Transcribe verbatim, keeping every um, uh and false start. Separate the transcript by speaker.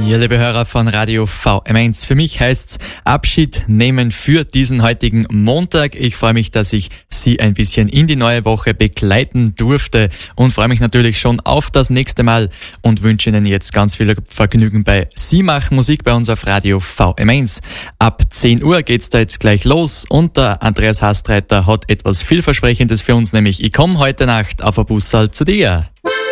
Speaker 1: Ja, liebe Hörer von Radio V M eins, für mich heißt's Abschied nehmen für diesen heutigen Montag. Ich freue mich, dass ich Sie ein bisschen in die neue Woche begleiten durfte und freue mich natürlich schon auf das nächste Mal und wünsche Ihnen jetzt ganz viel Vergnügen bei Sie machen Musik bei uns auf Radio V M eins. Ab zehn Uhr geht's da jetzt gleich los und der Andreas Hastreiter hat etwas vielversprechendes für uns, nämlich ich komme heute Nacht auf ein Bussal zu dir.